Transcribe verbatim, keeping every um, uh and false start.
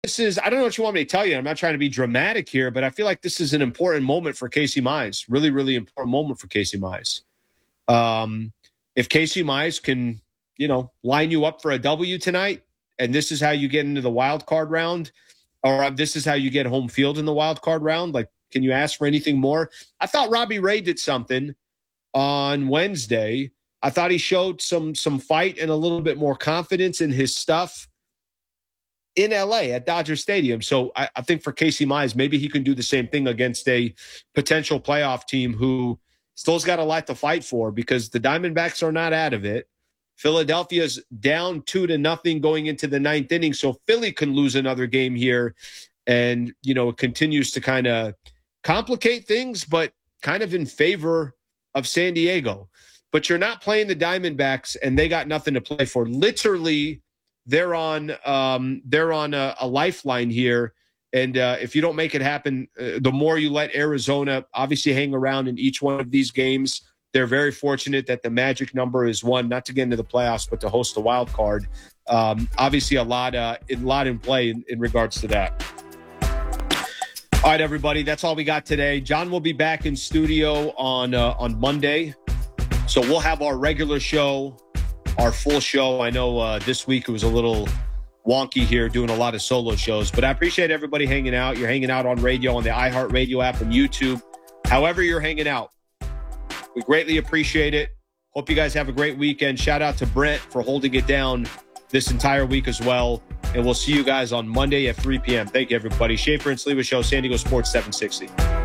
this is, I don't know what you want me to tell you. I'm not trying to be dramatic here, but I feel like this is an important moment for Casey Mize. Really, really important moment for Casey Mize. Um, if Casey Mize can, you know, line you up for a W tonight, and this is how you get into the wild card round, or this is how you get home field in the wild card round, like, can you ask for anything more? I thought Robbie Ray did something on Wednesday. I thought he showed some some fight and a little bit more confidence in his stuff in L A at Dodger Stadium. So I, I think for Casey Mize, maybe he can do the same thing against a potential playoff team who still's got a lot to fight for, because the Diamondbacks are not out of it. Philadelphia's down two to nothing going into the ninth inning. So Philly can lose another game here, and, you know, it continues to kind of complicate things, but kind of in favor of San Diego. But you're not playing the Diamondbacks, and they got nothing to play for. Literally, they're on um, they're on a, a lifeline here. And uh, if you don't make it happen, uh, the more you let Arizona obviously hang around in each one of these games. They're very fortunate that the magic number is one, not to get into the playoffs, but to host the wild card. Um, obviously, a lot, uh, a lot in play in, in regards to that. All right, everybody, that's all we got today. John will be back in studio on uh, on Monday, so we'll have our regular show, our full show. I know uh, this week it was a little wonky here doing a lot of solo shows, but I appreciate everybody hanging out. You're hanging out on radio, on the iHeartRadio app and YouTube. However you're hanging out, we greatly appreciate it. Hope you guys have a great weekend. Shout out to Brent for holding it down this entire week as well. And we'll see you guys on Monday at three p.m. Thank you, everybody. Schaefer and Sliwa Show, San Diego Sports seven sixty.